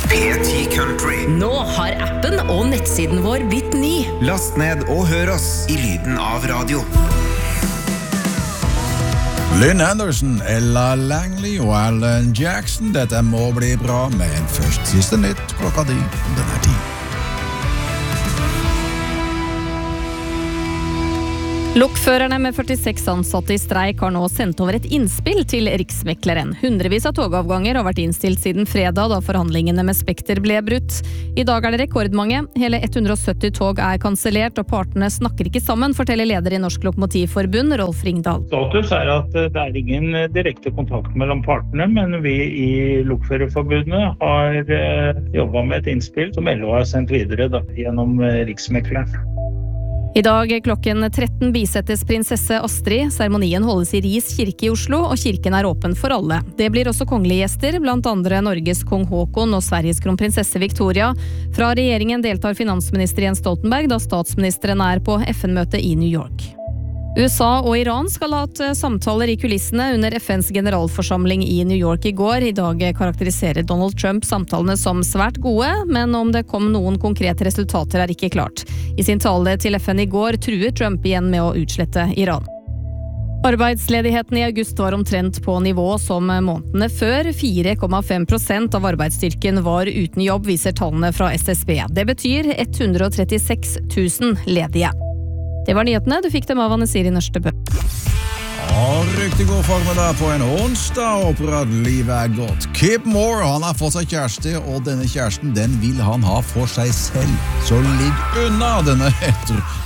P10 Country. Nå har appen og nettsiden vår blitt ny. Last ned og hør oss i lyden av radio. Lynn Anderson, Ella Langley og Alan Jackson. Dette må bli bra, men først siste nytt klokka 10. Den er 10. Lokførerne med 46 ansatte i streik har nå sendt over et innspill til Riksmekleren. Hundrevis av togavganger har vært innstilt siden fredag da forhandlingene med Spekter ble brutt. I dag er det rekordmange. Hele 170 tog er kansellert, og partene snakker ikke sammen, forteller leder i Norsk Lokomotivforbund, Rolf Ringdal. Status er at det er ingen direkte kontakt mellom partene, men vi i Lokførerforbundet har jobbet med et innspill som LO har sendt videre gjennom Riksmekleren. I dag klokken 13 bisettes prinsesse Astrid. Seremonien holdes i Ris kirke i Oslo, og kirken er åpen for alle. Det blir også kongelige gjester, blant andre Norges kong Håkon og Sveriges kronprinsesse Victoria. Fra regjeringen deltar finansminister Jens Stoltenberg, da statsministeren er på FN-møte i New York. USA og Iran skal ha hatt samtaler i kulissene under FNs generalforsamling i New York i går. I dag karakteriserer Donald Trump samtalene som svært gode, men om det kom noen konkrete resultater er ikke klart. I sin tale til FN i går truet Trump igjen med å utslette Iran. Arbeidsledigheten i august var omtrent på nivå som månedene før. 4,5% av arbeidsstyrken var uten jobb, viser tallene fra SSB. Det betyr 136 000 ledige. Det var nyhetene. Du fikk dem av Anne Siri Nørstebø. Riktig god formiddag på en onsdag. Håper at livet er godt. Kip Moore, han har fått seg kjæreste, og denne kjæresten, den vil han ha for seg selv. Så ligg unna denne